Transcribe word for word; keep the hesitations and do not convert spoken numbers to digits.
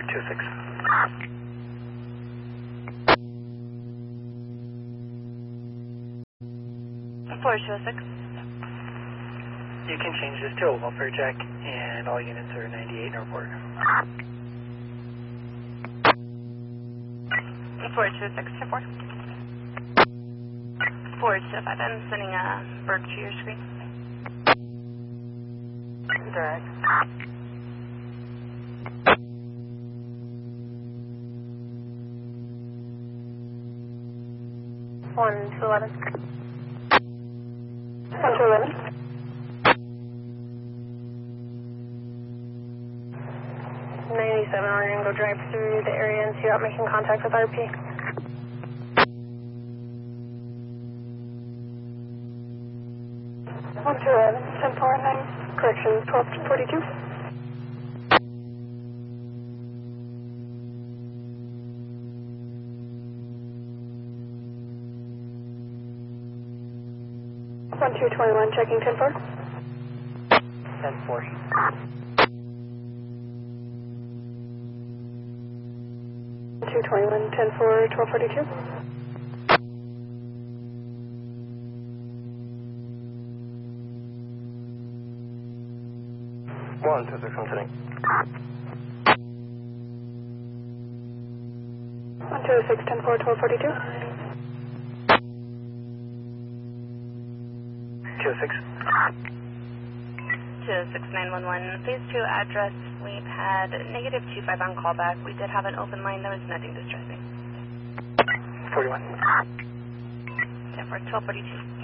two six. four two six. You can change this to a welfare check, and all units are ninety-eight in report. four two six to four. four two five. I'm sending a Berg to your screen. Direct. one to eleven. one to eleven. ninety-seven, we're going to go drive through the area and see about making contact with R P. one to eleven, ten four nine, correction, twelve to forty-two. one two twenty-one, checking ten four. ten four. two twenty-one, ten four, twelve forty-two. one two six, I'm sitting. one two six, ten four, twelve forty-two. two six. two six nine one one, phase two address, we've had negative two five on callback. We did have an open line, there was nothing distressing. forty-one. ten four, twelve forty-two.